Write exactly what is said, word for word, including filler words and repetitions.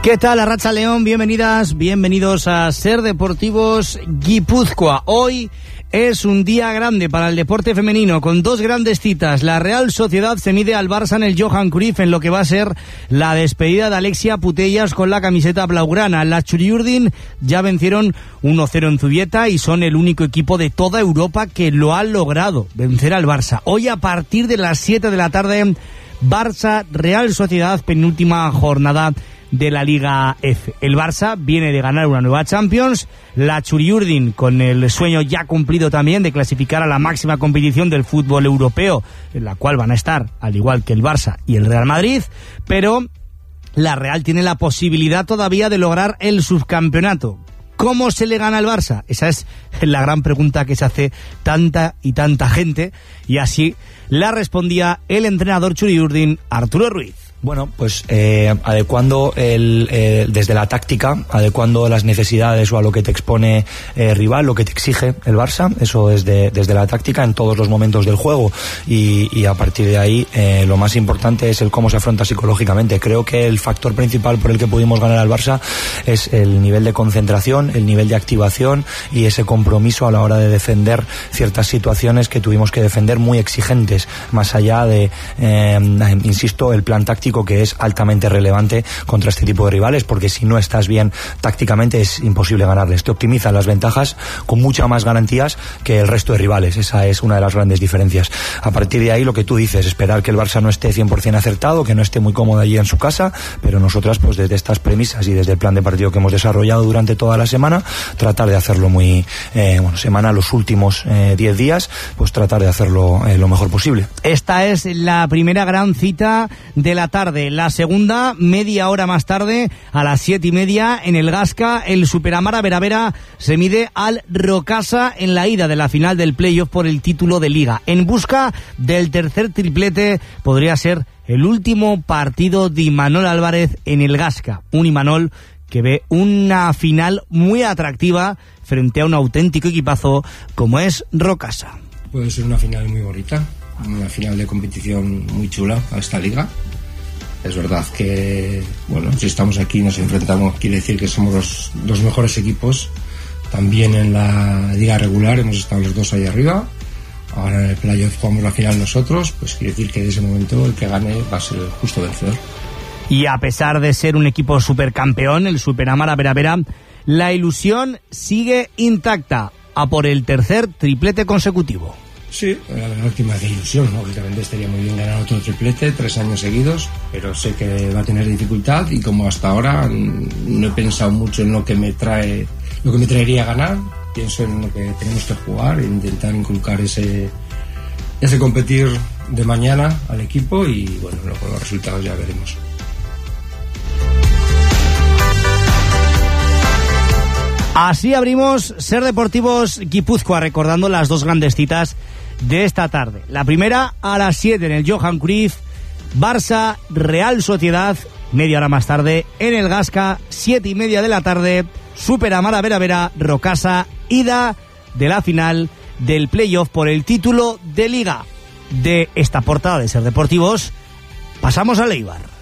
¿Qué tal, Arratza León? Bienvenidas, bienvenidos a Ser Deportivos Guipúzcoa. Hoy es un día grande para el deporte femenino, con dos grandes citas. La Real Sociedad se mide al Barça en el Johan Cruyff en lo que va a ser la despedida de Alexia Putellas con la camiseta blaugrana. Las Txuri-Urdin ya vencieron uno cero en Zubieta y son el único equipo de toda Europa que lo ha logrado, vencer al Barça. Hoy a partir de las siete de la tarde, Barça Real Sociedad, penúltima jornada de la Liga F. El Barça viene de ganar una nueva Champions, la Txuri-Urdin con el sueño ya cumplido también de clasificar a la máxima competición del fútbol europeo, en la cual van a estar, al igual que el Barça y el Real Madrid, pero la Real tiene la posibilidad todavía de lograr el subcampeonato. ¿Cómo se le gana al Barça? Esa es la gran pregunta que se hace tanta y tanta gente, y así la respondía el entrenador Txuri-Urdin, Arturo Ruiz. Bueno, pues eh, adecuando el, eh, desde la táctica, adecuando las necesidades o a lo que te expone eh, rival, lo que te exige el Barça, eso es de, desde la táctica en todos los momentos del juego, y, y a partir de ahí eh, lo más importante es el cómo se afronta psicológicamente. Creo que el factor principal por el que pudimos ganar al Barça es el nivel de concentración, el nivel de activación y ese compromiso a la hora de defender ciertas situaciones que tuvimos que defender muy exigentes, más allá de, eh, insisto, el plan táctico, que es altamente relevante contra este tipo de rivales, porque si no estás bien tácticamente es imposible ganarles. Te optimizan las ventajas con muchas más garantías que el resto de rivales. Esa es una de las grandes diferencias. A partir de ahí, lo que tú dices, esperar que el Barça no esté cien por ciento acertado, que no esté muy cómodo allí en su casa, pero nosotras, pues desde estas premisas y desde el plan de partido que hemos desarrollado durante toda la semana, tratar de hacerlo muy, eh, bueno, semana, los últimos diez eh, días, pues tratar de hacerlo eh, lo mejor posible. Esta es la primera gran cita de la tarde. La segunda, media hora más tarde, a las siete y media, en el Gasca, el Superamara Veravera se mide al Rocasa en la ida de la final del playoff por el título de Liga. En busca del tercer triplete, podría ser el último partido de Imanol Álvarez en el Gasca. Un Imanol que ve una final muy atractiva frente a un auténtico equipazo como es Rocasa. Puede ser una final muy bonita, una final de competición muy chula a esta liga. Es verdad que, bueno, si estamos aquí, nos enfrentamos, quiere decir que somos los dos mejores equipos. También en la liga regular hemos estado los dos ahí arriba. Ahora en el playoff jugamos la final nosotros, pues quiere decir que en ese momento el que gane va a ser el justo vencedor. Y a pesar de ser un equipo supercampeón, el Superamara Veravera, la ilusión sigue intacta a por el tercer triplete consecutivo. Sí, la última de ilusión, ¿no? Obviamente estaría muy bien ganar otro triplete, tres años seguidos, pero sé que va a tener dificultad, y como hasta ahora no he pensado mucho en lo que me trae, lo que me traería ganar, pienso en lo que tenemos que jugar e intentar inculcar ese, ese competir de mañana al equipo, y bueno, luego los resultados ya veremos. Así abrimos Ser Deportivos Guipúzcoa, recordando las dos grandes citas de esta tarde. La primera a las siete en el Johan Cruyff, Barça Real Sociedad. Media hora más tarde en el Gasca, siete y media de la tarde, Superamara Veravera Rocasa, ida de la final del playoff por el título de Liga. De esta portada de Ser Deportivos pasamos a Eibar.